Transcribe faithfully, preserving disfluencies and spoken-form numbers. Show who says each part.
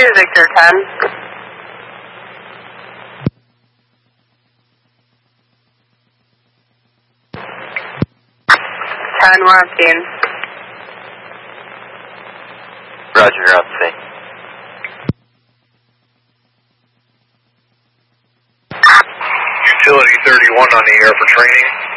Speaker 1: two, Victor ten. ten, we're on scene.
Speaker 2: Roger, you're on scene.
Speaker 3: Utility thirty-one on the air for training.